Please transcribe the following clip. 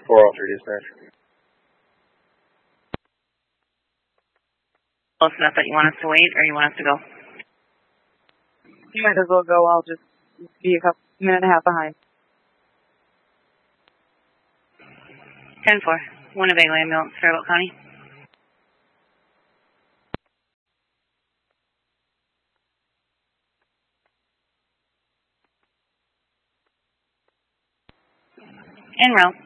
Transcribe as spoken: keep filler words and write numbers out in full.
four oh three dispatch. Close enough that you want us to wait, or you want us to go? You might as well go. I'll just be a couple, minute and a half behind. ten four. Winnebago ambulance, Faribault County. En route.